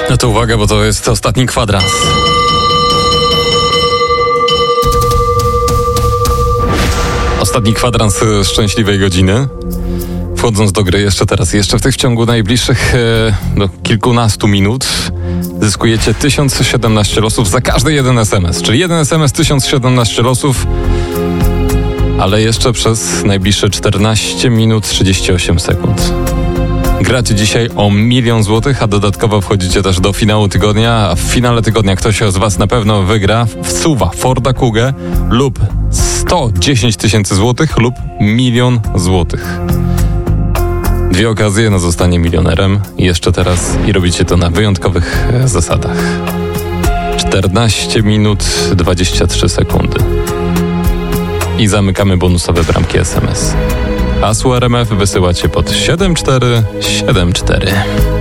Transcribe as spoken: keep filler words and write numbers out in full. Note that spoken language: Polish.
No to uwaga, bo to jest ostatni kwadrans. Ostatni kwadrans szczęśliwej godziny. Wchodząc do gry jeszcze teraz, jeszcze w tych w ciągu najbliższych e, no, kilkunastu minut zyskujecie tysiąc siedemnaście losów za każdy jeden es em es. Czyli jeden es em es, tysiąc siedemnaście losów, ale jeszcze przez najbliższe czternaście minut trzydzieści osiem sekund. Gracie dzisiaj o milion złotych, a dodatkowo wchodzicie też do finału tygodnia, a w finale tygodnia ktoś z was na pewno wygra, wsuwa Forda Kugę lub sto dziesięć tysięcy złotych lub milion złotych. Dwie okazje na zostanie milionerem i jeszcze teraz i robicie to na wyjątkowych zasadach. czternaście minut dwadzieścia trzy sekundy. I zamykamy bonusowe bramki es em es. Hasło er em ef wysyłacie pod siedem cztery siedem cztery.